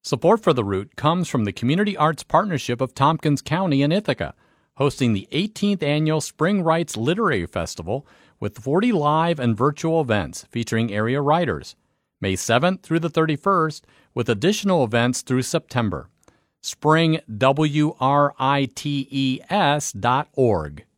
Support for the route comes from the Community Arts Partnership of Tompkins County and Ithaca, hosting the 18th Annual Spring Writes Literary Festival with 40 live and virtual events featuring area writers, May 7th through the 31st, with additional events through September. springwrites.org.